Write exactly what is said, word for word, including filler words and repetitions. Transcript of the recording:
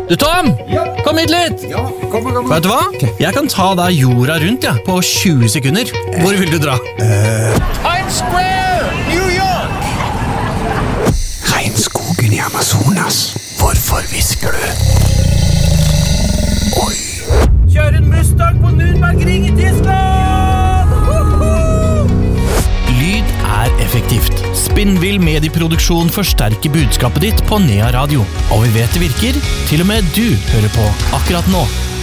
Du Tom, kom hit litt. Ja, kom, kom. Vet du hva? Jeg kan ta deg jorda rundt ja, på tjue sekunder. Hvor vil du dra? Uh... Times Square, New York. Regnskogen i Amazonas. Hvorfor visker du? Oi. Kjør en Mustang på Nürnbergring i Tyskland. Lyd er effektivt. Spinnvill medieproduksjon forsterker budskapet ditt på Nea Radio. Og vi vet det virker, til og med du hører på akkurat nå.